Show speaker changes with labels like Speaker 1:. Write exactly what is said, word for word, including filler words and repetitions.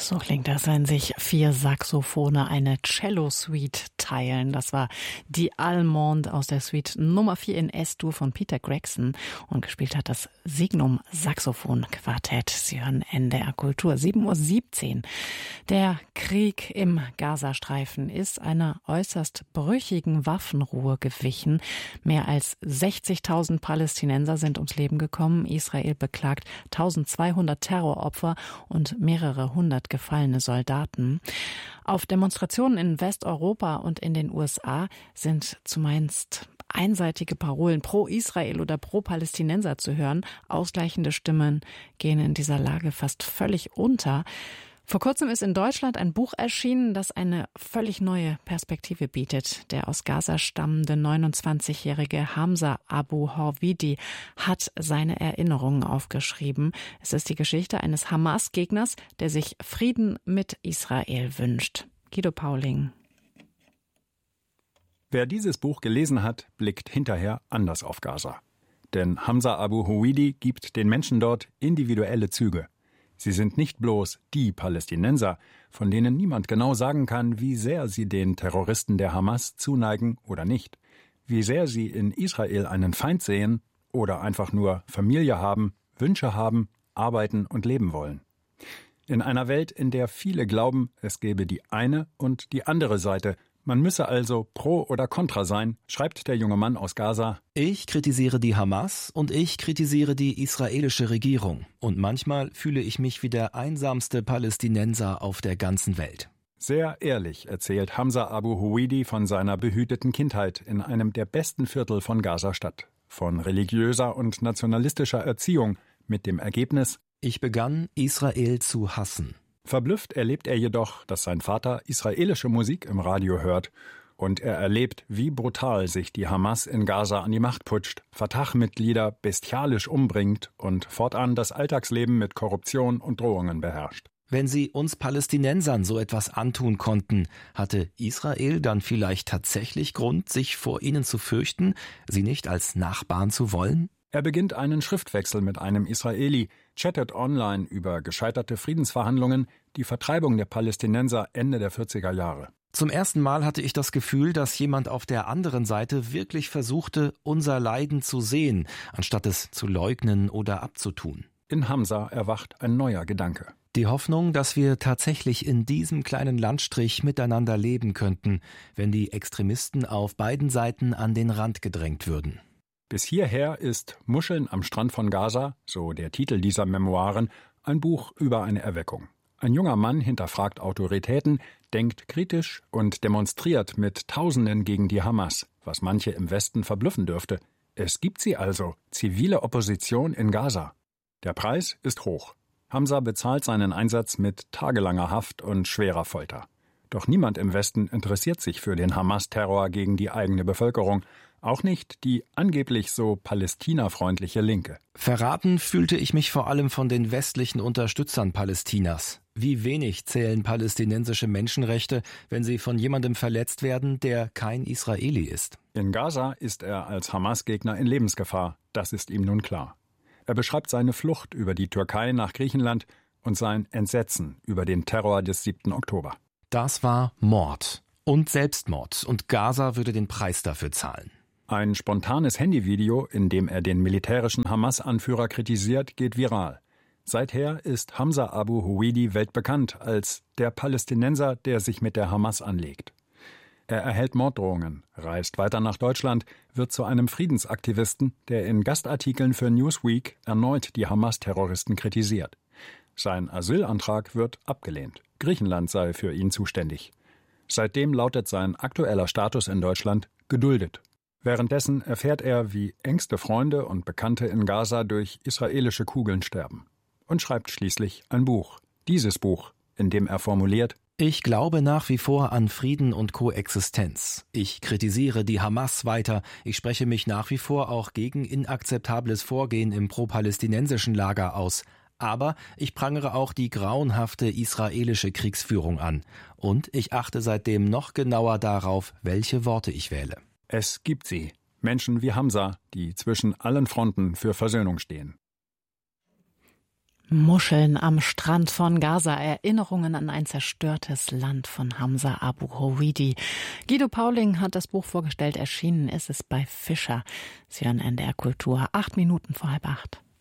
Speaker 1: So klingt das, wenn sich vier Saxophone eine Cello-Suite teilen. Das war die Allemande aus der Suite Nummer vier in S-Dur von Peter Gregson und gespielt hat das Signum Saxophon Quartett. Sie hören N D R Kultur, sieben Uhr siebzehn. Der Krieg im Gazastreifen ist einer äußerst brüchigen Waffenruhe gewichen. Mehr als sechzigtausend Palästinenser sind ums Leben gekommen. Israel beklagt eintausendzweihundert Terroropfer und mehrere hundert gefallene Soldaten. Auf Demonstrationen in Westeuropa und in den U S A sind zumeist einseitige Parolen pro Israel oder pro Palästinenser zu hören. Ausgleichende Stimmen gehen in dieser Lage fast völlig unter. Vor kurzem ist in Deutschland ein Buch erschienen, das eine völlig neue Perspektive bietet. Der aus Gaza stammende neunundzwanzigjährige Hamza Abu Horvidi hat seine Erinnerungen aufgeschrieben. Es ist die Geschichte eines Hamas-Gegners, der sich Frieden mit Israel wünscht. Guido Pauling.
Speaker 2: Wer dieses Buch gelesen hat, blickt hinterher anders auf Gaza. Denn Hamza Abu Horvidi gibt den Menschen dort individuelle Züge. Sie sind nicht bloß die Palästinenser, von denen niemand genau sagen kann, wie sehr sie den Terroristen der Hamas zuneigen oder nicht, wie sehr sie in Israel einen Feind sehen oder einfach nur Familie haben, Wünsche haben, arbeiten und leben wollen. In einer Welt, in der viele glauben, es gäbe die eine und die andere Seite, man müsse also pro oder contra sein, schreibt der junge Mann aus Gaza:
Speaker 3: Ich kritisiere die Hamas und ich kritisiere die israelische Regierung. Und manchmal fühle ich mich wie der einsamste Palästinenser auf der ganzen Welt.
Speaker 2: Sehr ehrlich erzählt Hamza Abu Horvidi von seiner behüteten Kindheit in einem der besten Viertel von Gaza-Stadt. Von religiöser und nationalistischer Erziehung mit dem Ergebnis:
Speaker 3: Ich begann, Israel zu hassen.
Speaker 2: Verblüfft erlebt er jedoch, dass sein Vater israelische Musik im Radio hört. Und er erlebt, wie brutal sich die Hamas in Gaza an die Macht putscht, Fatah-Mitglieder bestialisch umbringt und fortan das Alltagsleben mit Korruption und Drohungen beherrscht.
Speaker 3: Wenn sie uns Palästinensern so etwas antun konnten, hatte Israel dann vielleicht tatsächlich Grund, sich vor ihnen zu fürchten, sie nicht als Nachbarn zu wollen?
Speaker 2: Er beginnt einen Schriftwechsel mit einem Israeli, chattet online über gescheiterte Friedensverhandlungen, die Vertreibung der Palästinenser Ende der vierziger Jahre.
Speaker 3: Zum ersten Mal hatte ich das Gefühl, dass jemand auf der anderen Seite wirklich versuchte, unser Leiden zu sehen, anstatt es zu leugnen oder abzutun.
Speaker 2: In Hamza erwacht ein neuer Gedanke.
Speaker 3: Die Hoffnung, dass wir tatsächlich in diesem kleinen Landstrich miteinander leben könnten, wenn die Extremisten auf beiden Seiten an den Rand gedrängt würden.
Speaker 2: Bis hierher ist Muscheln am Strand von Gaza, so der Titel dieser Memoiren, ein Buch über eine Erweckung. Ein junger Mann hinterfragt Autoritäten, denkt kritisch und demonstriert mit Tausenden gegen die Hamas, was manche im Westen verblüffen dürfte. Es gibt sie also, zivile Opposition in Gaza. Der Preis ist hoch. Hamza bezahlt seinen Einsatz mit tagelanger Haft und schwerer Folter. Doch niemand im Westen interessiert sich für den Hamas-Terror gegen die eigene Bevölkerung. Auch nicht die angeblich so palästinafreundliche Linke.
Speaker 3: Verraten fühlte ich mich vor allem von den westlichen Unterstützern Palästinas. Wie wenig zählen palästinensische Menschenrechte, wenn sie von jemandem verletzt werden, der kein Israeli ist.
Speaker 2: In Gaza ist er als Hamas-Gegner in Lebensgefahr. Das ist ihm nun klar. Er beschreibt seine Flucht über die Türkei nach Griechenland und sein Entsetzen über den Terror des siebten Oktober.
Speaker 3: Das war Mord und Selbstmord, und Gaza würde den Preis dafür zahlen.
Speaker 2: Ein spontanes Handyvideo, in dem er den militärischen Hamas-Anführer kritisiert, geht viral. Seither ist Hamza Abu Horvidi weltbekannt als der Palästinenser, der sich mit der Hamas anlegt. Er erhält Morddrohungen, reist weiter nach Deutschland, wird zu einem Friedensaktivisten, der in Gastartikeln für Newsweek erneut die Hamas-Terroristen kritisiert. Sein Asylantrag wird abgelehnt. Griechenland sei für ihn zuständig. Seitdem lautet sein aktueller Status in Deutschland geduldet. Währenddessen erfährt er, wie engste Freunde und Bekannte in Gaza durch israelische Kugeln sterben. Und schreibt schließlich ein Buch. Dieses Buch, in dem er formuliert:
Speaker 3: Ich glaube nach wie vor an Frieden und Koexistenz. Ich kritisiere die Hamas weiter. Ich spreche mich nach wie vor auch gegen inakzeptables Vorgehen im pro-palästinensischen Lager aus. Aber ich prangere auch die grauenhafte israelische Kriegsführung an. Und ich achte seitdem noch genauer darauf, welche Worte ich wähle.
Speaker 2: Es gibt sie, Menschen wie Hamza, die zwischen allen Fronten für Versöhnung stehen.
Speaker 1: Muscheln am Strand von Gaza, Erinnerungen an ein zerstörtes Land von Hamza Abu Howidi. Guido Pauling hat das Buch vorgestellt, erschienen ist es bei Fischer. Sie hören N D R Kultur, acht Minuten vor halb acht.